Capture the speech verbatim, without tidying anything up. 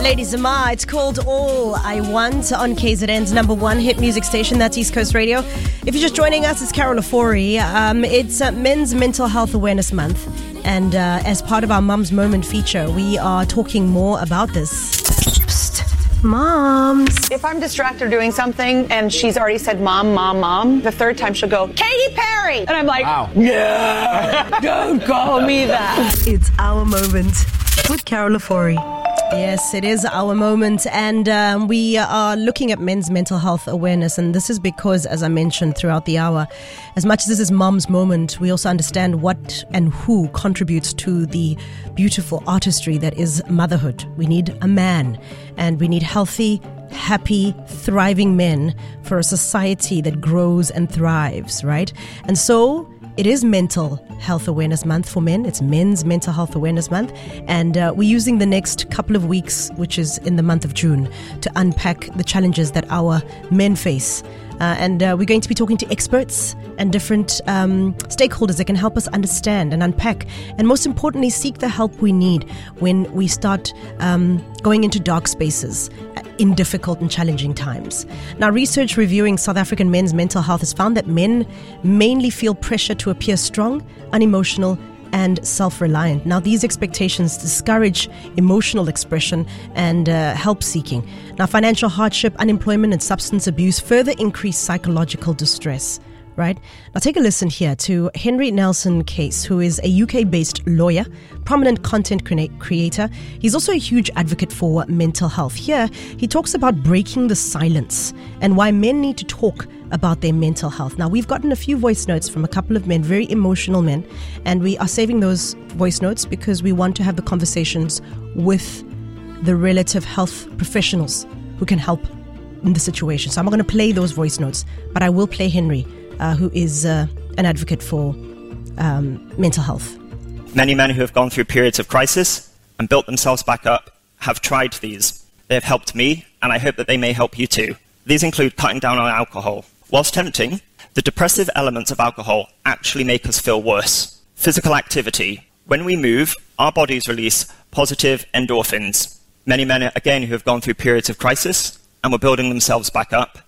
Lady Zama, it's called All I Want on K Z N's number one hit music station, that's East Coast Radio. If you're just joining us, it's Carol Ofori. Um, it's uh, Men's Mental Health Awareness Month, and uh, as part of our Mum's Moment feature, we are talking more about this. Psst, moms. If I'm distracted doing something and she's already said mom, mom, mom, the third time she'll go, Katy Perry! And I'm like, wow. No, don't call me that. It's our moment with Carol Ofori. Yes, it is our moment, and um, we are looking at men's mental health awareness, and this is because, as I mentioned throughout the hour, as much as this is Mom's Moment, we also understand what and who contributes to the beautiful artistry that is motherhood. We need a man, and we need healthy, happy, thriving men for a society that grows and thrives, right? And so it is Mental Health Awareness Month for men. It's Men's Mental Health Awareness Month. And uh, we're using the next couple of weeks, which is in the month of June, to unpack the challenges that our men face. Uh, and uh, we're going to be talking to experts and different um, stakeholders that can help us understand and unpack, and most importantly, seek the help we need when we start um, going into dark spaces in difficult and challenging times. Now, research reviewing South African men's mental health has found that men mainly feel pressure to appear strong, unemotional, and self-reliant. Now, these expectations discourage emotional expression and uh, help-seeking. Now, financial hardship, unemployment, and substance abuse further increase psychological distress. Right? Now take a listen here to Henry Nelson Case, who is a U K-based lawyer, prominent content creator. He's also a huge advocate for mental health. Here, he talks about breaking the silence and why men need to talk about their mental health. Now, we've gotten a few voice notes from a couple of men, very emotional men, and we are saving those voice notes because we want to have the conversations with the relative health professionals who can help in the situation. So I'm not going to play those voice notes, but I will play Henry, Uh, who is uh, an advocate for um, mental health. Many men who have gone through periods of crisis and built themselves back up have tried these. They have helped me, and I hope that they may help you too. These include cutting down on alcohol. Whilst tempting, the depressive elements of alcohol actually make us feel worse. Physical activity. When we move, our bodies release positive endorphins. Many men, again, who have gone through periods of crisis and were building themselves back up,